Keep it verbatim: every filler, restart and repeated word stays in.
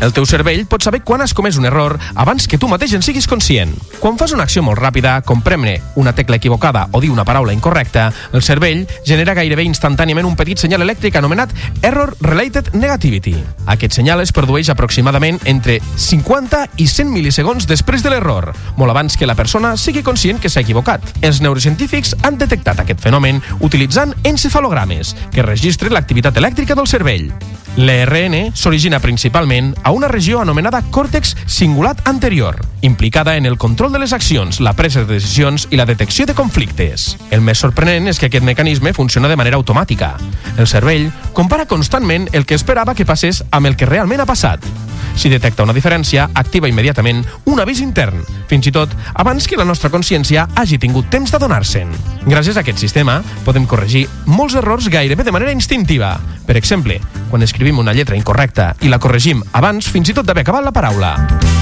El teu cervell pot saber quan has comès un error abans que tu mateix en siguis conscient. Quan fas una acció molt ràpida, com premre una tecla equivocada o dir una paraula incorrecta, el cervell genera gairebé instantàniament un petit senyal elèctric anomenat Error Related Negativity. Aquest senyal es produeix aproximadament entre cinquanta i cent mil·lisegons després de l'error, molt abans que la persona sigui conscient que s'ha equivocat. Els neurocientífics han detectat aquest fenomen utilitzant encefalogrames, que registren l'activitat elèctrica del cervell. L'E R N s'origina principalment a una regió anomenada còrtex cingulat anterior, implicada en el control de les accions, la presa de decisions i la detecció de conflictes. El més sorprenent és que aquest mecanisme funciona de manera automàtica. El cervell compara constantment el que esperava que passés amb el que realment ha passat. Si detecta una diferència, activa immediatament un avís intern, fins i tot abans que la nostra consciència hagi tingut temps d'adonar-se'n. Gràcies a aquest sistema, podem corregir molts errors gairebé de manera instintiva. Per exemple, quan escrivim una lletra incorrecta i la corregim abans fins i tot d'haver acabat la paraula.